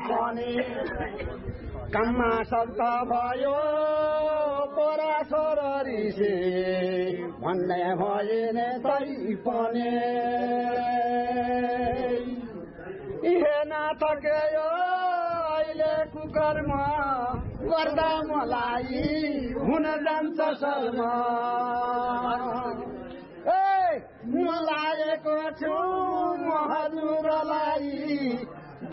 पनि काममा शब्द भयो पोरा छोरो रिसे भन्ने भएन तै पनि हेर्न थक्यो अहिले कुकर्म गर्दा मलाई हुन जान्छ शर्म